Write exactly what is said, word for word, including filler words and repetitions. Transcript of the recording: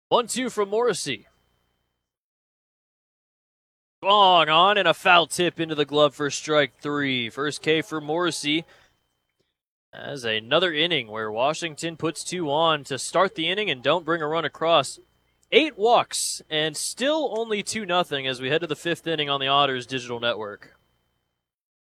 one two from Morrissey. Long on and a foul tip into the glove for strike three. First K for Morrissey. As another inning where Washington puts two on to start the inning and don't bring a run across. Eight walks and still only two nothing as we head to the fifth inning on the Otters Digital Network.